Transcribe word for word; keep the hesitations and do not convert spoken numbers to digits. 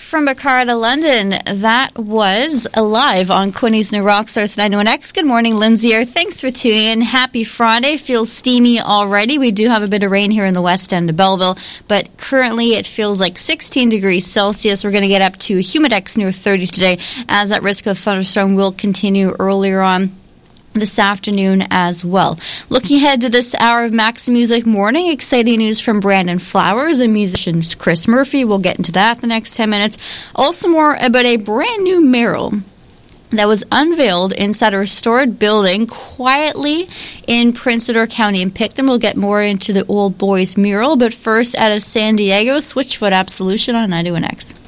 from Bacardi, London. That was Alive on Quinny's New Rockstars ninety-one X. Good morning, Lindsay here. Thanks for tuning in. Happy Friday. Feels steamy already. We do have a bit of rain here in the west end of Belleville, but currently it feels like sixteen degrees Celsius. We're going to get up to Humidex near thirty today, as that risk of thunderstorm will continue earlier on this afternoon as well. Looking ahead to this hour of Max Music Morning, exciting news from Brandon Flowers and musician Chris Murphy. We'll get into that in the next ten minutes. Also more about a brand new mural that was unveiled inside a restored building quietly in Prince Edward County in Picton. We'll get more into the Old Boys mural, but first out of San Diego, Switchfoot Absolution on ninety-one X.